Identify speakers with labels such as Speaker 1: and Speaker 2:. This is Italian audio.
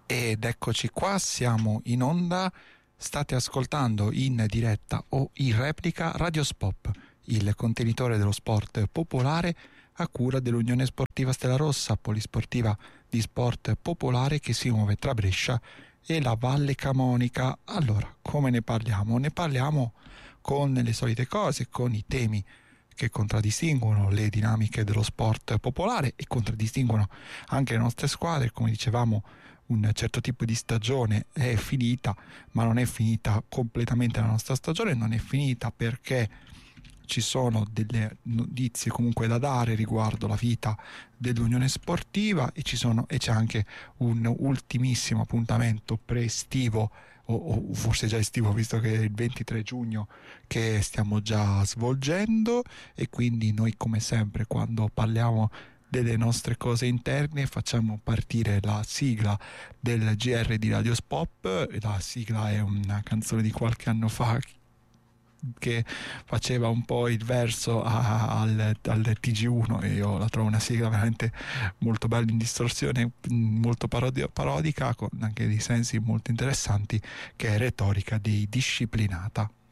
Speaker 1: Ed eccoci qua, siamo in onda, state ascoltando in diretta o in replica Radio Spop, il contenitore dello sport popolare a cura dell'Unione Sportiva Stella Rossa, polisportiva di sport popolare che si muove tra Brescia e la Valle Camonica. Allora, come ne parliamo? Ne parliamo con le solite cose, con i temi che contraddistinguono le dinamiche dello sport popolare e contraddistinguono anche le nostre squadre. Come dicevamo, un certo tipo di stagione è finita, ma non è finita completamente la nostra stagione, non è finita perché ci sono delle notizie comunque da dare riguardo la vita dell'Unione Sportiva e c'è anche un ultimissimo appuntamento pre-estivo o forse già estivo, visto che è il 23 giugno che stiamo già svolgendo, e quindi noi, come sempre, quando parliamo delle nostre cose interne, facciamo partire la sigla del GR di Radio Spop. La sigla è una canzone di qualche anno fa che faceva un po' il verso al TG1, e io la trovo una sigla veramente molto bella in distorsione, molto parodica, con anche dei sensi molto interessanti, che è Retorica di Disciplinata.